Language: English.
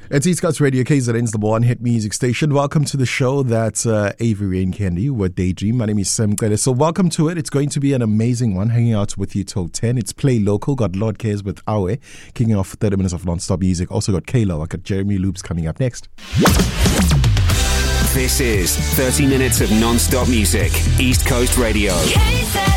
It's East Coast Radio, KZN's the one hit music station. Welcome to the show. That's Avery and Candy with Daydream. My name is Sam Kele. So welcome to it. It's going to be an amazing one. Hanging out with you till 10. It's Play Local. Got Lord Cares with Awe. Kicking off 30 minutes of non-stop music. Also got Kayla. I got Jeremy Loops coming up next. This is 30 minutes of non-stop music. East Coast Radio.